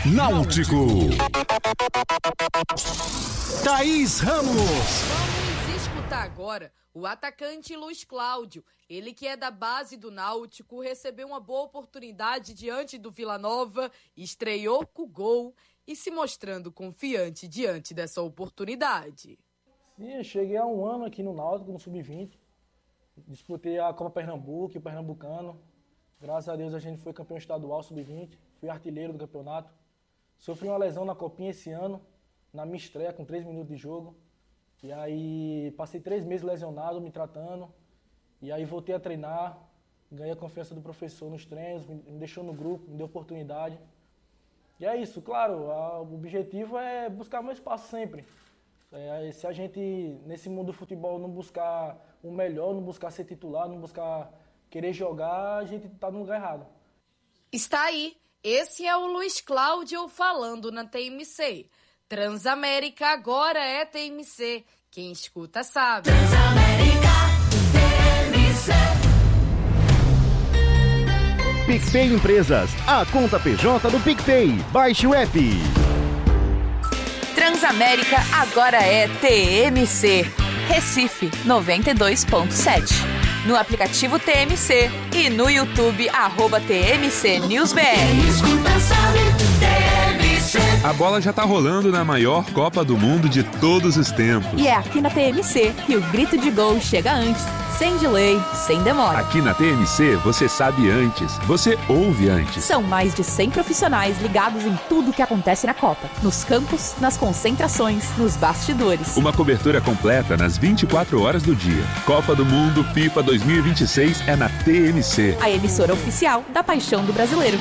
Náutico. Thaís Ramos. Vamos escutar agora o atacante Luiz Cláudio. Ele que é da base do Náutico, recebeu uma boa oportunidade diante do Vila Nova, estreou com gol e se mostrando confiante diante dessa oportunidade. Sim, eu cheguei há um ano aqui no Náutico, no Sub-20. Disputei a Copa Pernambuco e o Pernambucano. Graças a Deus a gente foi campeão estadual Sub-20. Fui artilheiro do campeonato. Sofri uma lesão na Copinha esse ano, na minha estreia, com 3 minutos de jogo. E aí passei 3 meses lesionado, me tratando. E aí voltei a treinar, ganhei a confiança do professor nos treinos, me deixou no grupo, me deu oportunidade. E é isso, claro, o objetivo é buscar meu espaço sempre. Se a gente, nesse mundo do futebol, não buscar o melhor, não buscar ser titular, não buscar querer jogar, a gente está no lugar errado. Está aí, esse é o Luiz Cláudio falando na TMC. Transamérica agora é TMC, quem escuta sabe. Transamérica, TMC. PicPay Empresas, a conta PJ do PicPay. Baixe o app. Transamérica agora é TMC. Recife 92.7. No aplicativo TMC e no YouTube @TMC NewsBR. A bola já tá rolando na maior Copa do Mundo de todos os tempos. E é aqui na TMC que o grito de gol chega antes, sem delay, sem demora. Aqui na TMC você sabe antes, você ouve antes. São mais de 100 profissionais ligados em tudo o que acontece na Copa. Nos campos, nas concentrações, nos bastidores. Uma cobertura completa nas 24 horas do dia. Copa do Mundo FIFA 2026 é na TMC. A emissora oficial da paixão do brasileiro.